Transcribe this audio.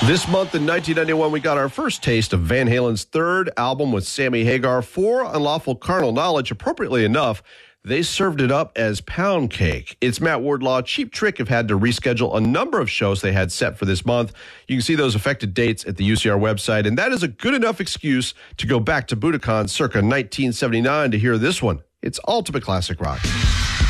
This month in 1991, we got our first taste of Van Halen's third album with Sammy Hagar, For Unlawful Carnal Knowledge. Appropriately enough, they served it up as pound cake. It's Matt Wardlaw. Cheap Trick have had to reschedule a number of shows they had set for this month. You can see those affected dates at the UCR website, and that is a good enough excuse to go back to Budokan circa 1979 to hear this one. It's Ultimate Classic Rock.